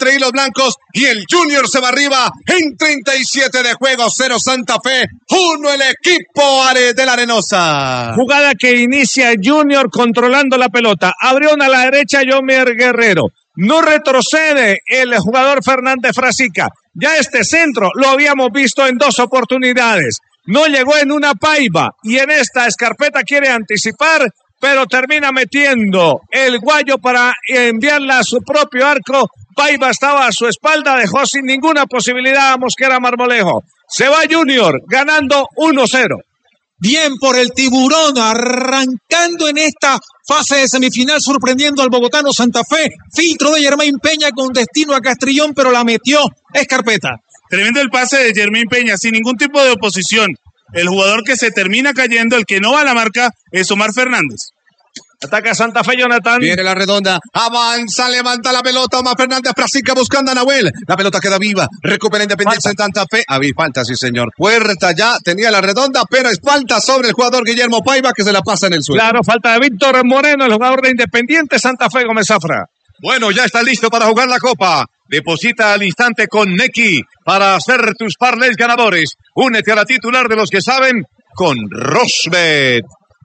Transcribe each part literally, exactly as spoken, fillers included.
entre hilos blancos y el Junior se va arriba en treinta y siete de juego, cero Santa Fe, uno el equipo de la Arenosa. Jugada que inicia Junior controlando la pelota. Abrió a la derecha Yomer Guerrero. No retrocede el jugador Fernández Frasica. Ya este centro lo habíamos visto en dos oportunidades. No llegó en una Paiva y en esta Scarpetta quiere anticipar, pero termina metiendo el guayo para enviarla a su propio arco. Paiva estaba a su espalda, dejó sin ninguna posibilidad a Mosquera Marmolejo. Se va Junior ganando uno cero. Bien por el Tiburón, arrancando en esta fase de semifinal, sorprendiendo al bogotano Santa Fe. Filtro de Germain Peña con destino a Castrillón, pero la metió Scarpetta. Tremendo el pase de Germain Peña, sin ningún tipo de oposición. El jugador que se termina cayendo, el que no va a la marca, es Omar Fernández. Ataca Santa Fe, Jonathan. Viene la redonda, avanza, levanta la pelota, Omar Fernández Frasica buscando a Nahuel. La pelota queda viva, recupera Independiente en Santa Fe. Había falta, sí señor. Puerta ya, tenía la redonda, pero es falta sobre el jugador Guillermo Paiva que se la pasa en el suelo. Claro, falta de Víctor Moreno, el jugador de Independiente Santa Fe, Gómez Zafra. Bueno, ya está listo para jugar la Copa. Deposita al instante con Nequi para hacer tus parlays ganadores. Únete a la titular de los que saben con Rosbet.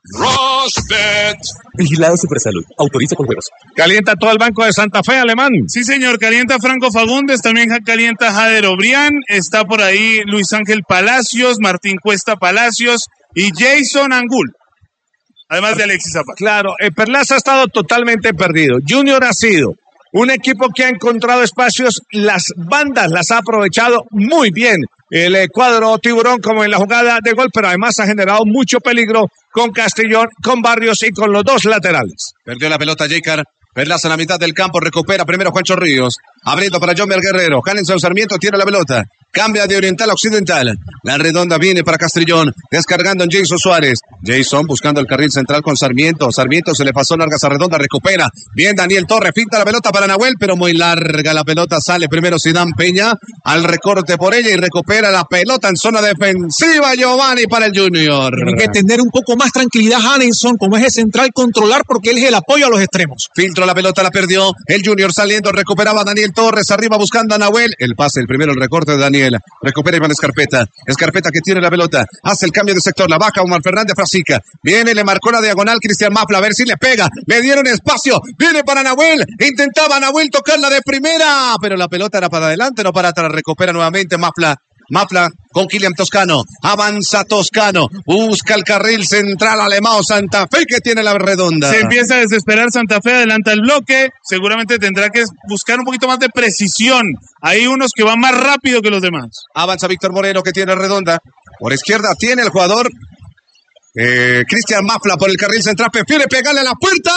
Rosbet. Vigilado Supersalud. Autoriza con juegos. Calienta todo el banco de Santa Fe, Alemán. Sí, señor. Calienta Franco Fagundes. También calienta Jader Obrián. Está por ahí Luis Ángel Palacios, Martín Cuesta Palacios y Jason Angul. Además de Alexis Zapata. Claro, el Perlaza ha estado totalmente perdido. Junior ha sido un equipo que ha encontrado espacios. Las bandas las ha aprovechado muy bien. El cuadro Tiburón como en la jugada de gol, pero además ha generado mucho peligro con Castrillón, con Barrios y con los dos laterales. Perdió la pelota Jaycar, Perlaza en la mitad del campo, recupera primero Juancho Ríos, abriendo para Jomer Guerrero, Hanenson Sarmiento tiene la pelota, cambia de oriental a occidental, la redonda viene para Castrillón, descargando en Jason Suárez, Jason buscando el carril central con Sarmiento, Sarmiento se le pasó largas a redonda, recupera, bien Daniel Torres, finta la pelota para Nahuel, pero muy larga la pelota, sale primero Sidán Peña, al recorte por ella y recupera la pelota en zona defensiva Giovanni para el Junior. Tiene que tener un poco más tranquilidad Hanenson como eje central, controlar porque él es el apoyo a los extremos. Filtro la pelota, la perdió, el Junior saliendo, recuperaba Daniel Torres, arriba buscando a Nahuel, el pase, el primero, el recorte de Daniel, recupera Iván Scarpetta, Scarpetta que tiene la pelota, hace el cambio de sector, la baja Omar Fernández Frasica, viene, le marcó la diagonal Cristian Mafla, a ver si le pega, le dieron espacio, viene para Nahuel, intentaba Nahuel tocarla de primera, pero la pelota era para adelante, no para atrás, recupera nuevamente Mafla, Mafla con Kylian Toscano, avanza Toscano, busca el carril central alemán Santa Fe que tiene la redonda. Se empieza a desesperar Santa Fe, adelanta el bloque, seguramente tendrá que buscar un poquito más de precisión, hay unos que van más rápido que los demás. Avanza Víctor Moreno que tiene redonda, por izquierda tiene el jugador eh, Cristian Mafla por el carril central, prefiere pegarle a la puerta,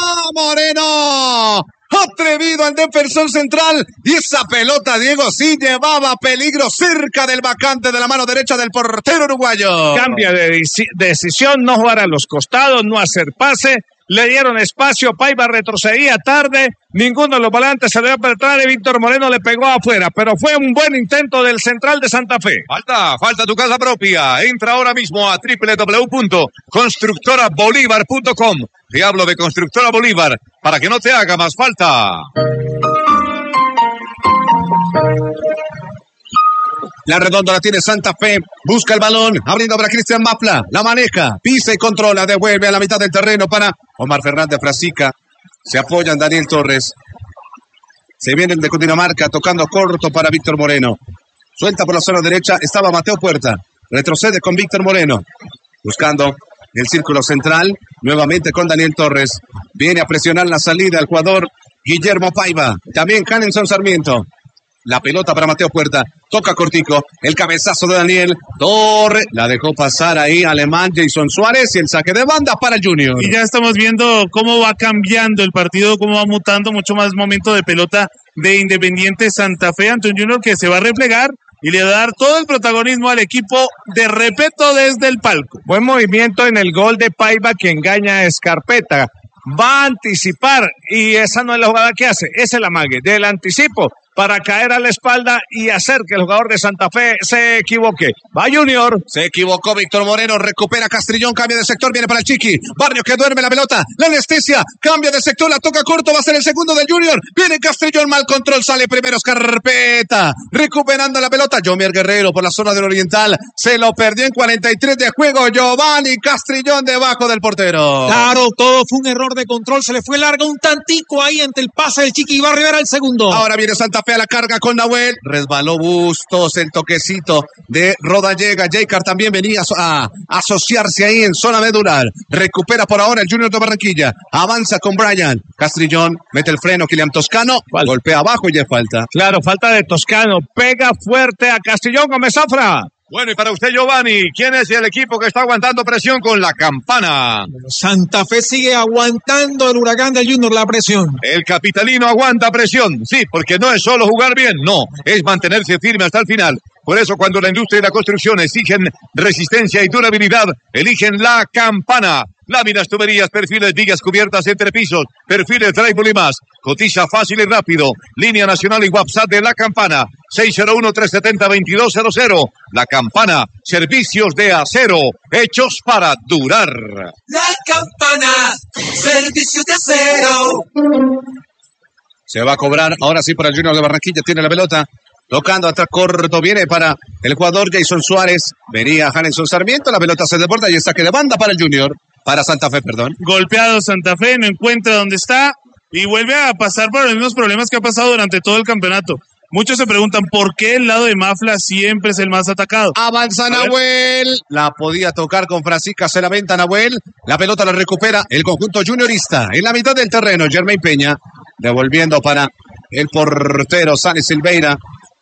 Moreno. Atrevido al defensor central y esa pelota, Diego, sí llevaba peligro cerca del vacante de la mano derecha del portero uruguayo. Cambia de decisión, no jugar a los costados, no hacer pase. Le dieron espacio, Paiva retrocedía tarde, ninguno de los volantes se le dio a apretar y Víctor Moreno le pegó afuera, pero fue un buen intento del central de Santa Fe. Falta, falta tu casa propia. Entra ahora mismo a doble u doble u doble u punto constructora bolívar punto com. Te hablo de Constructora Bolívar para que no te haga más falta. La redonda la tiene Santa Fe, busca el balón, abriendo para Cristian Mafla, la maneja, pisa y controla, devuelve a la mitad del terreno para Omar Fernández Frasica, se apoyan Daniel Torres, se vienen de Cundinamarca, tocando corto para Víctor Moreno, suelta por la zona derecha, estaba Mateo Puerta, retrocede con Víctor Moreno, buscando el círculo central, nuevamente con Daniel Torres, viene a presionar la salida el jugador Guillermo Paiva, también Hanenson Sarmiento. La pelota para Mateo Puerta, toca cortico, el cabezazo de Daniel Torres, la dejó pasar ahí Alemán, Jason Suárez y el saque de banda para el Junior. Y ya estamos viendo cómo va cambiando el partido, cómo va mutando, mucho más momento de pelota de Independiente Santa Fe ante un Junior que se va a replegar y le va a dar todo el protagonismo al equipo de Repeto desde el palco. Buen movimiento en el gol de Paiva que engaña a Scarpetta. Va a anticipar y esa no es la jugada que hace, es el amague del anticipo. para caer a la espalda y hacer que el jugador de Santa Fe se equivoque. Va Junior. Se equivocó Víctor Moreno, recupera Castrillón, cambia de sector, viene para el Chiqui. Barrio que duerme la pelota, la anestesia, cambia de sector, la toca corto, va a ser el segundo del Junior. Viene Castrillón, mal control, sale primero Escarpeta. Recuperando la pelota, Jomier Guerrero por la zona del Oriental. Se lo perdió en cuarenta y tres de juego. Giovanni Castrillón debajo del portero. Claro, todo fue un error de control. Se le fue largo un tantico ahí ante el pase del Chiqui Barrio. Era el segundo. Ahora viene Santa Fe a la carga con Nahuel. Resbaló Bustos, el toquecito de Rodallega. Jaycar también venía a, a asociarse ahí en zona medular. Recupera por ahora el Junior de Barranquilla. Avanza con Brian. Castrillón mete el freno. Kilian Toscano Falta. Golpea abajo y ya falta. Claro, falta de Toscano. Pega fuerte a Castrillón Gómez Zafra. Bueno, y para usted, Giovanni, ¿quién es el equipo que está aguantando presión con la Campana? Santa Fe sigue aguantando el Huracán del Junior la presión. El capitalino aguanta presión, sí, porque no es solo jugar bien, no, es mantenerse firme hasta el final. Por eso, cuando la industria y la construcción exigen resistencia y durabilidad, eligen la Campana. Láminas, tuberías, perfiles, vigas cubiertas entre pisos, perfiles, drywall y más. Cotiza fácil y rápido. Línea nacional y WhatsApp de La Campana. seis cero uno, tres siete cero, dos dos cero cero. La Campana. Servicios de acero. Hechos para durar. La Campana. Servicios de acero. Se va a cobrar ahora sí para el Junior de Barranquilla. Tiene la pelota. Tocando atrás corto, viene para el jugador Jason Suárez. Venía Hanelson Sarmiento, la pelota se deporta y el saque de banda para el Junior. Para Santa Fe, perdón. Golpeado Santa Fe, no encuentra dónde está y vuelve a pasar por los mismos problemas que ha pasado durante todo el campeonato. Muchos se preguntan por qué el lado de Mafla siempre es el más atacado. Avanza Nahuel. La podía tocar con Francisca, se la venta Nahuel. La pelota la recupera el conjunto juniorista. En la mitad del terreno, Germain Peña. Devolviendo para el portero Sani Silveira.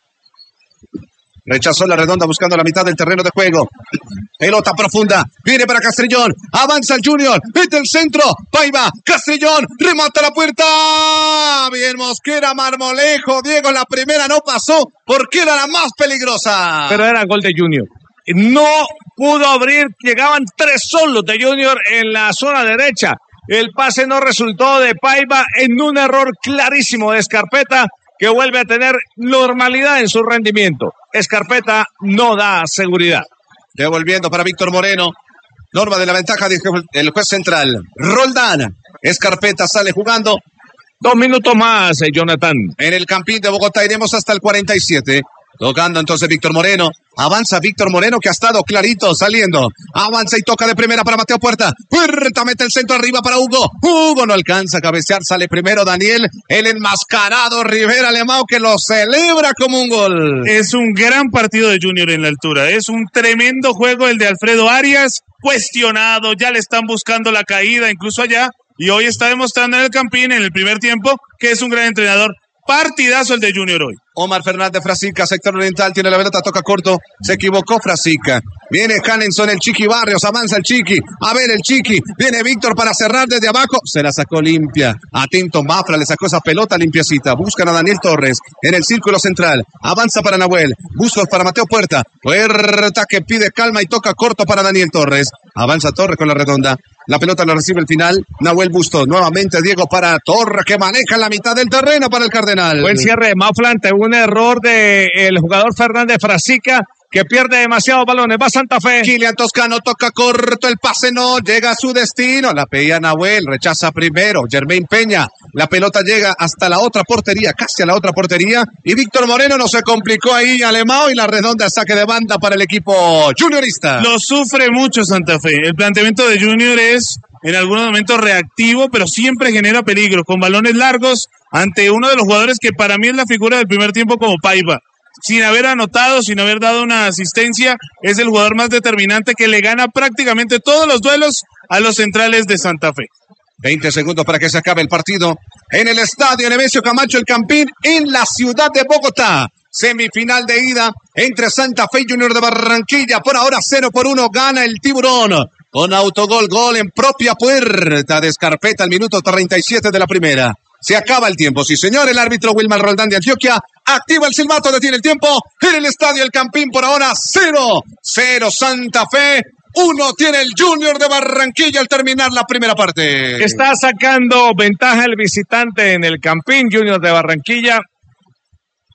Rechazó la redonda buscando la mitad del terreno de juego. Pelota profunda. Viene para Castrillón. Avanza el Junior. Mete el centro. Paiva. Castrillón. Remata la puerta. Bien Mosquera. Marmolejo. Diego, la primera no pasó porque era la más peligrosa. Pero era gol de Junior. No pudo abrir. Llegaban tres solos de Junior en la zona derecha. El pase no resultó de Paiva en un error clarísimo de Escarpeta, que vuelve a tener normalidad en su rendimiento. Escarpeta no da seguridad. Devolviendo para Víctor Moreno. Norma de la ventaja del juez central. Roldán. Escarpeta sale jugando. Dos minutos más, eh, Jonathan. En el Campín de Bogotá iremos hasta el cuarenta y siete. Tocando entonces Víctor Moreno. Avanza Víctor Moreno, que ha estado clarito saliendo. Avanza y toca de primera para Mateo Puerta. Puerta mete el centro arriba para Hugo. Hugo no alcanza a cabecear. Sale primero Daniel. El enmascarado Rivera Alemão, que lo celebra como un gol. Es un gran partido de Junior en la altura. Es un tremendo juego el de Alfredo Arias. Cuestionado, ya le están buscando la caída incluso allá. Y hoy está demostrando en el Campín, en el primer tiempo, que es un gran entrenador. Partidazo el de Junior hoy. Omar Fernández Frasica, sector oriental, tiene la pelota, toca corto, se equivocó Frasica. Viene Hanelson, el Chiqui Barrios, avanza el Chiqui, a ver el Chiqui, viene Víctor para cerrar desde abajo, se la sacó limpia. Atento Mafra, le sacó esa pelota limpiecita, buscan a Daniel Torres en el círculo central, avanza para Nahuel, Bustos para Mateo Puerta, Puerta que pide calma y toca corto para Daniel Torres, avanza Torres con la redonda. La pelota la recibe el final, Nahuel Bustos, nuevamente Diego para Torres, que maneja la mitad del terreno para el Cardenal. Buen cierre de Mafla ante un error del jugador Fernández Frasica, que pierde demasiados balones. Va Santa Fe. Kilian Toscano toca corto, el pase no llega a su destino. La pedía Nahuel, rechaza primero. Germain Peña, la pelota llega hasta la otra portería, casi a la otra portería. Y Víctor Moreno no se complicó ahí, Alemão, y la redonda saque de banda para el equipo juniorista. Lo sufre mucho Santa Fe. El planteamiento de Junior es en algunos momentos reactivo, pero siempre genera peligro, con balones largos ante uno de los jugadores que para mí es la figura del primer tiempo como Paiva. Sin haber anotado, sin haber dado una asistencia, es el jugador más determinante que le gana prácticamente todos los duelos a los centrales de Santa Fe. veinte segundos para que se acabe el partido en el estadio Nemesio Camacho, el Campín, en la ciudad de Bogotá. Semifinal de ida entre Santa Fe y Junior de Barranquilla. Por ahora cero por uno gana el Tiburón. Con autogol, gol en propia puerta de Escarpeta al minuto treinta y siete de la primera. Se acaba el tiempo, sí señor. El árbitro Wilmar Roldán de Antioquia activa el silbato, detiene el tiempo. En el estadio El Campín por ahora cero. cero Santa Fe. Uno tiene el Junior de Barranquilla al terminar la primera parte. Está sacando ventaja el visitante en el Campín, Junior de Barranquilla.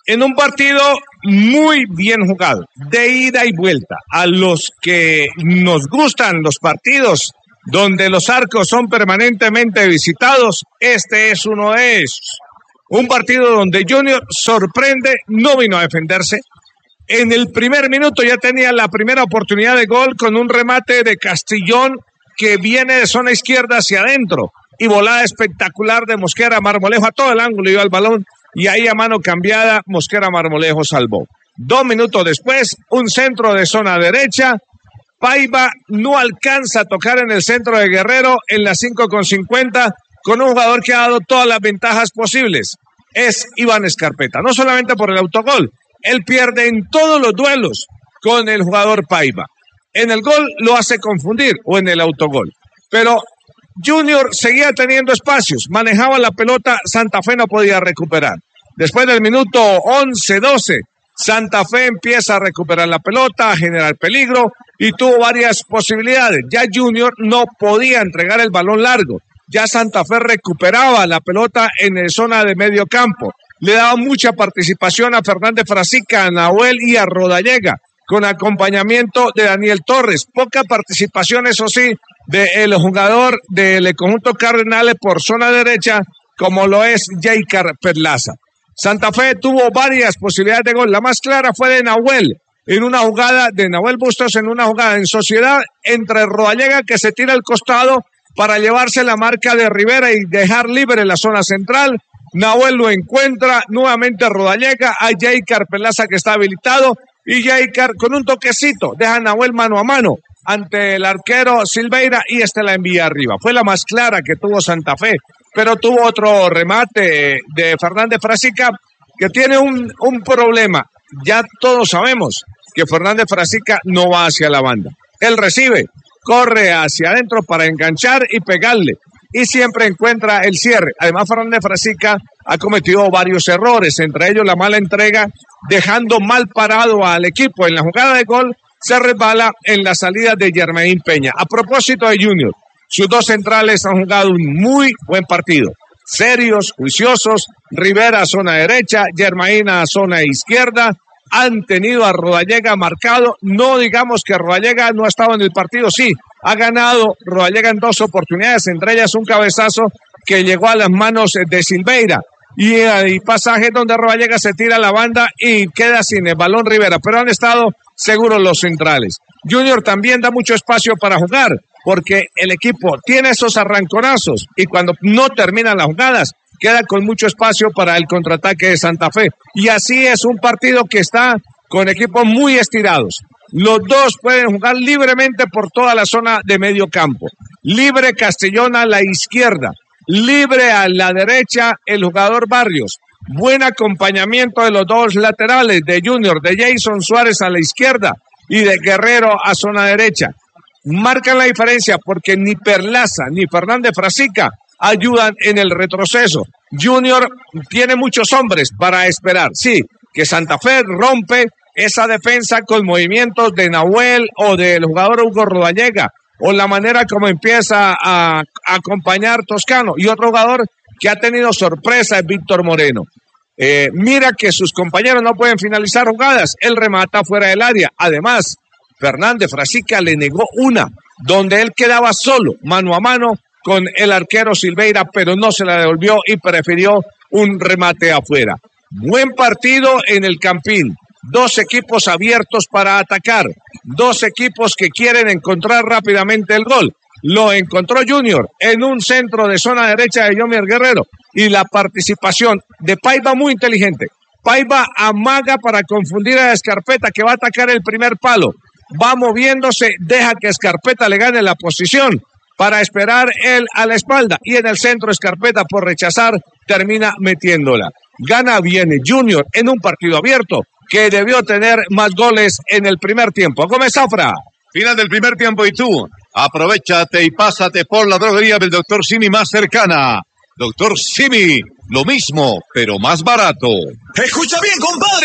En un partido muy bien jugado, de ida y vuelta. A los que nos gustan los partidos donde los arcos son permanentemente visitados, este es uno de esos. Un partido donde Junior sorprende, no vino a defenderse. En el primer minuto ya tenía la primera oportunidad de gol con un remate de Castrillón que viene de zona izquierda hacia adentro. Y volada espectacular de Mosquera Marmolejo a todo el ángulo, iba al balón. Y ahí a mano cambiada, Mosquera Marmolejo salvó. Dos minutos después, un centro de zona derecha. Paiva no alcanza a tocar en el centro de Guerrero en las cinco con cincuenta con un jugador que ha dado todas las ventajas posibles. Es Iván Escarpeta, no solamente por el autogol. Él pierde en todos los duelos con el jugador Paiva. En el gol lo hace confundir o en el autogol. Pero Junior seguía teniendo espacios, manejaba la pelota, Santa Fe no podía recuperar. Después del minuto once doce, Santa Fe empieza a recuperar la pelota, a generar peligro y tuvo varias posibilidades. Ya Junior no podía entregar el balón largo. Ya Santa Fe recuperaba la pelota en la zona de medio campo. Le daba mucha participación a Fernández Frasica, a Nahuel y a Rodallega, con acompañamiento de Daniel Torres. Poca participación, eso sí, del jugador del conjunto Cardenales por zona derecha, como lo es Jaycar Perlaza. Santa Fe tuvo varias posibilidades de gol. La más clara fue de Nahuel, en una jugada de Nahuel Bustos, en una jugada en sociedad entre Rodallega, que se tira al costado para llevarse la marca de Rivera y dejar libre la zona central. Nahuel lo encuentra, nuevamente Rodallega, a Jaycar Perlaza que está habilitado, y Jaycar con un toquecito deja a Nahuel mano a mano ante el arquero Silveira y este la envía arriba. Fue la más clara que tuvo Santa Fe, pero tuvo otro remate de Fernández Frasica que tiene un, un problema. Ya todos sabemos que Fernández Frasica no va hacia la banda. Él recibe, corre hacia adentro para enganchar y pegarle, y siempre encuentra el cierre. Además, Fernández Frasica ha cometido varios errores, entre ellos la mala entrega, dejando mal parado al equipo. En la jugada de gol se resbala en la salida de Germain Peña. A propósito de Junior, sus dos centrales han jugado un muy buen partido. Serios, juiciosos, Rivera a zona derecha, Germain a zona izquierda. Han tenido a Rodallega marcado. No digamos que Rodallega no ha estado en el partido, sí, ha ganado Rodallega en dos oportunidades, entre ellas un cabezazo que llegó a las manos de Silveira. Y hay pasajes donde Rodallega se tira a la banda y queda sin el balón Rivera, pero han estado seguros los centrales. Junior también da mucho espacio para jugar, porque el equipo tiene esos arranconazos y cuando no terminan las jugadas, queda con mucho espacio para el contraataque de Santa Fe. Y así es un partido que está con equipos muy estirados. Los dos pueden jugar libremente por toda la zona de medio campo. Libre Castellón a la izquierda. Libre a la derecha el jugador Barrios. Buen acompañamiento de los dos laterales, de Junior, de Jason Suárez a la izquierda y de Guerrero a zona derecha. Marcan la diferencia porque ni Perlaza ni Fernández Frasica ayudan en el retroceso. Junior tiene muchos hombres para esperar. Sí, que Santa Fe rompe esa defensa con movimientos de Nahuel o del jugador Hugo Rodallega, o la manera como empieza a, a acompañar Toscano. Y otro jugador que ha tenido sorpresa es Víctor Moreno. Eh, mira que sus compañeros no pueden finalizar jugadas. Él remata fuera del área. Además, Fernández Frasica le negó una, donde él quedaba solo, mano a mano, con el arquero Silveira, pero no se la devolvió y prefirió un remate afuera. Buen partido en el Campín. Dos equipos abiertos para atacar. Dos equipos que quieren encontrar rápidamente el gol. Lo encontró Junior en un centro de zona derecha de Yomier Guerrero. Y la participación de Paiva muy inteligente. Paiva amaga para confundir a Escarpeta, que va a atacar el primer palo. Va moviéndose, deja que Escarpeta le gane la posición para esperar él a la espalda. Y en el centro Escarpeta, por rechazar, termina metiéndola. Gana bien Junior en un partido abierto que debió tener más goles en el primer tiempo. Gómez Zafra. Final del primer tiempo y tú, aprovechate y pásate por la droguería del doctor Simi más cercana. doctor Simi, lo mismo, pero más barato. Escucha bien, compadre.